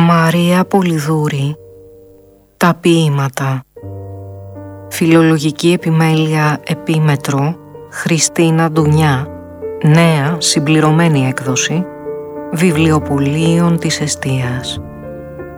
Μαρία Πολυδούρη. Τα ποίηματα. Φιλολογική επιμέλεια επίμετρο Χριστίνα Ντουνιά. Νέα συμπληρωμένη έκδοση. Βιβλιοπωλείων της Εστίας.